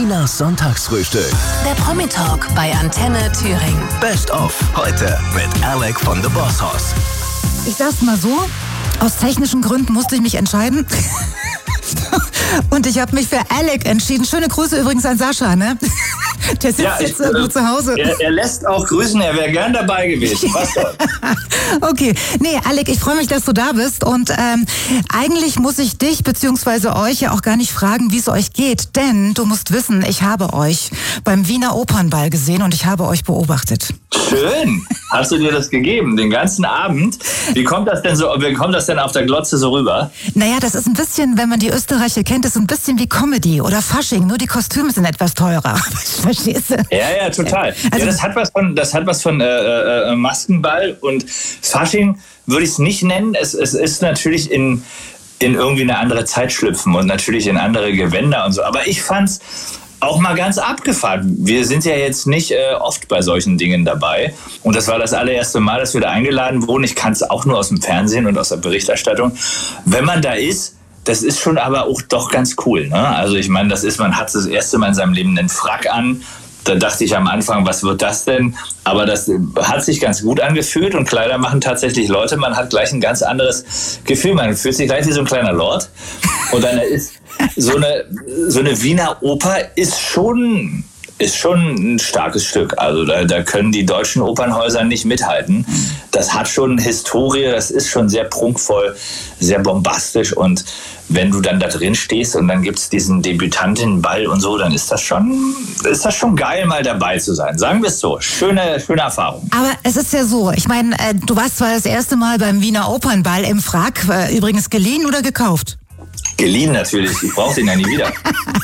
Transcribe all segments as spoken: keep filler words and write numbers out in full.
Tinas Sonntagsfrühstück. Der Promi-Talk bei Antenne Thüringen. Best of heute mit Alec von The Boss Hoss. Ich sag's mal so, aus technischen Gründen musste ich mich entscheiden. Und ich habe mich für Alec entschieden. Schöne Grüße übrigens an Sascha, ne? Der sitzt ja, ich, jetzt irgendwo äh, zu Hause. Er, er lässt auch grüßen, er wäre gern dabei gewesen. Was soll? Okay, nee, Alec, ich freue mich, dass du da bist. Und ähm, eigentlich muss ich dich bzw. euch ja auch gar nicht fragen, wie es euch geht. Denn du musst wissen, ich habe euch beim Wiener Opernball gesehen und ich habe euch beobachtet. Schön. Hast du dir das gegeben, den ganzen Abend? Wie kommt das denn so, wie kommt das denn auf der Glotze so rüber? Naja, das ist ein bisschen, wenn man die Österreicher kennt, ist ein bisschen wie Comedy oder Fasching, nur die Kostüme sind etwas teurer. Verstehst du? Ja, ja, total. Also, ja, das hat was von, das hat was von äh, äh, Maskenball und Fasching würde ich es nicht nennen. Es, es ist natürlich in, in irgendwie eine andere Zeit schlüpfen und natürlich in andere Gewänder und so. Aber ich fand's auch mal ganz abgefahren. Wir sind ja jetzt nicht äh, oft bei solchen Dingen dabei. Und das war das allererste Mal, dass wir da eingeladen wurden. Ich kann es auch nur aus dem Fernsehen und aus der Berichterstattung. Wenn man da ist, das ist schon aber auch doch ganz cool. Ne? Also ich meine, das ist, man hat das erste Mal in seinem Leben einen Frack an. Da dachte ich am Anfang, was wird das denn? Aber das hat sich ganz gut angefühlt und Kleider machen tatsächlich Leute. Man hat gleich ein ganz anderes Gefühl. Man fühlt sich gleich wie so ein kleiner Lord. Und dann ist so eine, so eine Wiener Oper ist schon, ist schon ein starkes Stück. Also da, da können die deutschen Opernhäuser nicht mithalten. Das hat schon Historie, das ist schon sehr prunkvoll, sehr bombastisch. Und wenn du dann da drin stehst und dann gibt es diesen Debütantinnenball und so, dann ist das schon, ist das schon geil, mal dabei zu sein. Sagen wir es so. Schöne, schöne Erfahrung. Aber es ist ja so, ich meine, äh, du warst zwar das erste Mal beim Wiener Opernball im Frack, äh, übrigens geliehen oder gekauft? Geliehen natürlich, ich brauche den ja nie wieder.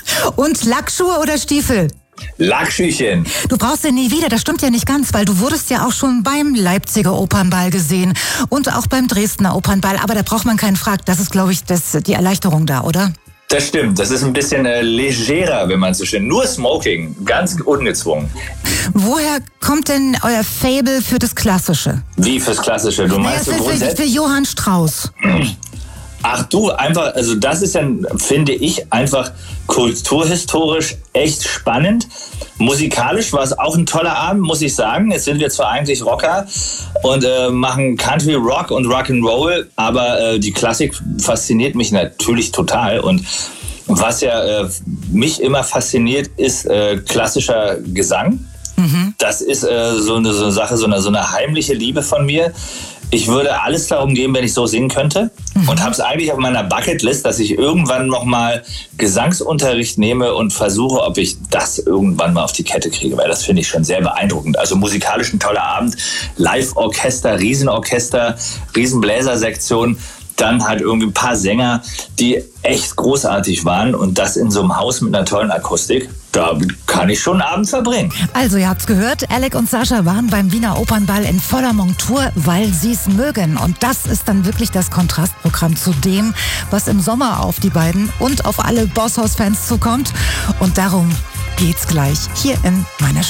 Und Lackschuhe oder Stiefel? Lackschüchen. Du brauchst den nie wieder, das stimmt ja nicht ganz, weil du wurdest ja auch schon beim Leipziger Opernball gesehen und auch beim Dresdner Opernball, aber da braucht man keinen Frack, das ist, glaube ich, das, die Erleichterung da, oder? Das stimmt, das ist ein bisschen äh, legerer, wenn man so schön, nur Smoking, ganz ungezwungen. Woher kommt denn euer Faible für das Klassische? Wie fürs Klassische? Du meinst naja, so für, für, für Johann Strauss. Ach du, einfach, also das ist ja, finde ich, einfach kulturhistorisch echt spannend. Musikalisch war es auch ein toller Abend, muss ich sagen. Jetzt sind wir zwar eigentlich Rocker und äh, machen Country Rock und Rock'n'Roll, aber äh, die Klassik fasziniert mich natürlich total. Und was ja äh, mich immer fasziniert, ist äh, klassischer Gesang. Mhm. Das ist äh, so, eine, so eine Sache, so eine, so eine heimliche Liebe von mir. Ich würde alles darum geben, wenn ich so singen könnte. Mhm. Und habe es eigentlich auf meiner Bucketlist, dass ich irgendwann nochmal Gesangsunterricht nehme und versuche, ob ich das irgendwann mal auf die Kette kriege. Weil das finde ich schon sehr beeindruckend. Also musikalisch ein toller Abend. Live-Orchester, Riesenorchester, Riesenbläsersektion. Dann halt irgendwie ein paar Sänger, die echt großartig waren. Und das in so einem Haus mit einer tollen Akustik. Da kann ich schon einen Abend verbringen. Also, ihr habt's gehört, Alec und Sascha waren beim Wiener Opernball in voller Montur, weil sie's mögen. Und das ist dann wirklich das Kontrastprogramm zu dem, was im Sommer auf die beiden und auf alle Boss Hoss-Fans zukommt. Und darum geht's gleich hier in meiner Show.